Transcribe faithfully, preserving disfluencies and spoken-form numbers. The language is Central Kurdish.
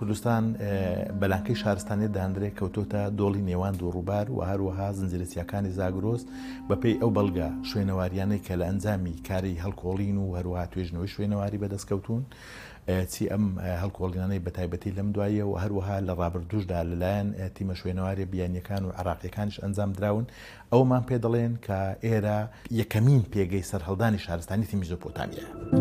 کوردستان بەلانکەی شارستانی دانرێت کەوتۆتە دۆڵی نێوان دوو ڕووبار و هەروەها زنجیرەچیەکانی زاگرۆس بەپێی ئەو بەڵگە شوێنەواریانەی کە لە ئەنجامی کاری هەڵکۆڵین و هەروەها توێژنەوەی شوێنەواری بەدەستکەوتون چی ئەم هەڵکۆڵینانەی بەتایبەتی لەم دوایە و هەروەها لە ڕابردووشدا لەلایەن تیمە شوێنەواری بیانیەکان و عراقیەکانیش ئەنجام دراون ئەومان پێ دەڵێن کە ئێرە یەکەمین پێگەی سەرهەڵدانی شارستانی تی میزۆپۆتامیا.